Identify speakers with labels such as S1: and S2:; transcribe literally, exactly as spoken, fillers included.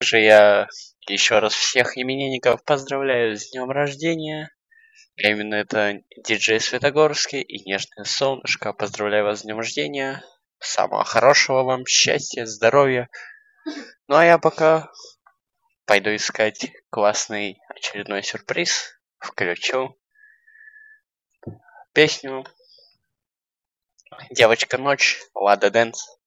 S1: Также я еще раз всех именинников поздравляю с днем рождения. А именно это диджей Светогорский и Нежное Солнышко. Поздравляю вас с днем рождения. Самого хорошего вам счастья, здоровья. Ну а я пока пойду искать классный очередной сюрприз. Включу песню «Девочка ночь» Лада Дэнс.